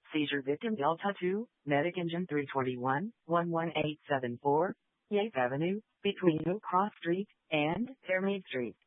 Seizure victim Delta 2, medic engine 321, 11874, Yates Avenue, between New Cross Street and Fairmead Street.